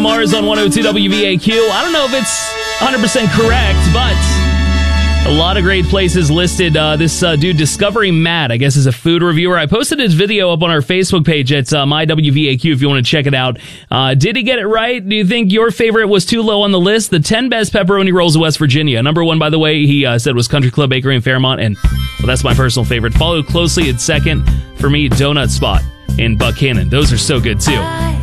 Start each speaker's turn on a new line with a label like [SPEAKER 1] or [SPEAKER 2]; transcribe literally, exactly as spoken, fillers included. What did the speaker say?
[SPEAKER 1] Mars on one oh two W V A Q. I don't know if it's one hundred percent correct, but a lot of great places listed. Uh, this uh, dude, Discovery Matt, I guess is a food reviewer. I posted his video up on our Facebook page at uh, My W V A Q if you want to check it out. Uh, did he get it right? Do you think your favorite was too low on the list? The ten best pepperoni rolls of West Virginia. Number one, by the way, he uh, said was Country Club Bakery in Fairmont, and well, that's my personal favorite. Followed closely at second for me, Donut Spot in Buckhannon. Those are so good, too.